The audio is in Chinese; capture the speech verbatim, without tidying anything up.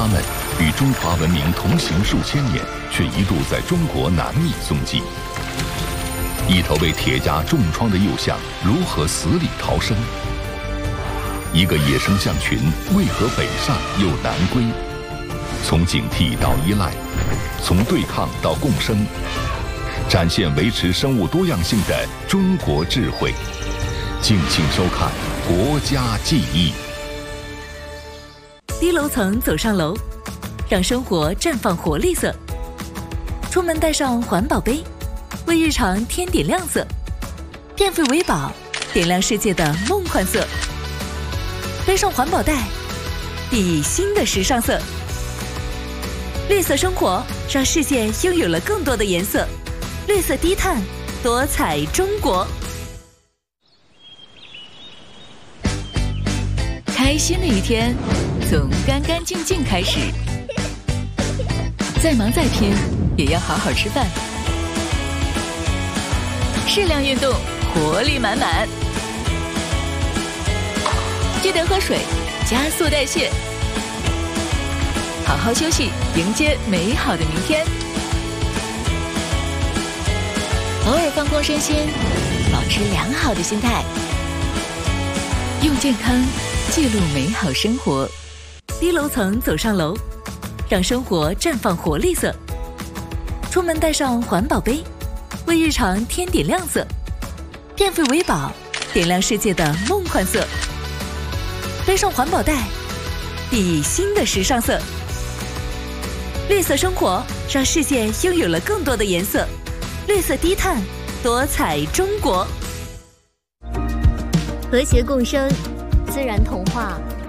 他们与中华文明同行数千年，却一度在中国难觅踪迹。一头被铁夹重创的幼象如何死里逃生？一个野生象群为何北上又南归？从警惕到依赖，从对抗到共生，展现维持生物多样性的中国智慧。敬请收看《国家记忆》。 低楼层走上楼，让生活绽放活力色。出门带上环保杯，为日常添点亮色。电费为宝，点亮世界的梦幻色。背上环保袋，熠熠新的时尚色。绿色生活，让世界拥有了更多的颜色。绿色低碳，多彩中国。开心的一天，从干干净净开始。再忙再拼，也要好好吃饭。适量运动，活力满满。记得喝水，加速代谢。好好休息，迎接美好的明天。偶尔放空身心，保持良好的心态，用健康记录美好生活。低楼层走上楼，让生活绽放活力色。出门带上环保杯，为日常添点亮色。电费为宝，点亮世界的梦幻色。背上环保袋，熠熠新的时尚色。绿色生活，让世界拥有了更多的颜色。绿色低碳，多彩中国。 和谐共生，自然童话